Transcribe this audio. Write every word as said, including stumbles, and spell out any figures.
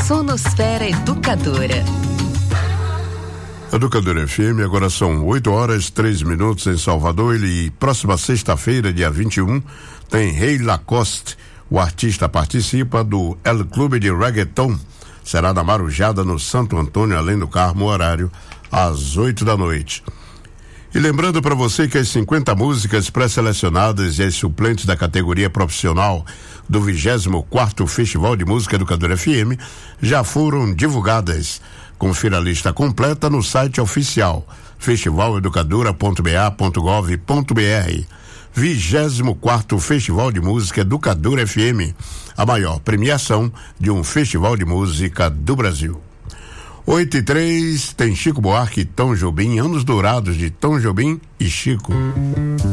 Sonosfera Educadora. Educadora F M, agora são oito horas, três minutos em Salvador. E próxima sexta-feira, dia vinte e um, tem Rei Lacoste. O artista participa do El Clube de Reggaeton. Será na Marujada, no Santo Antônio, além do Carmo, horário às oito da noite. E lembrando para você que as cinquenta músicas pré-selecionadas e as suplentes da categoria profissional do vigésimo quarto Festival de Música Educadora F M já foram divulgadas. Confira a lista completa no site oficial festival educadora ponto b a ponto gov ponto b r. vigésimo quarto Festival de Música Educadora F M, a maior premiação de um festival de música do Brasil. oito e três, tem Chico Buarque e Tom Jobim, anos dourados de Tom Jobim e Chico.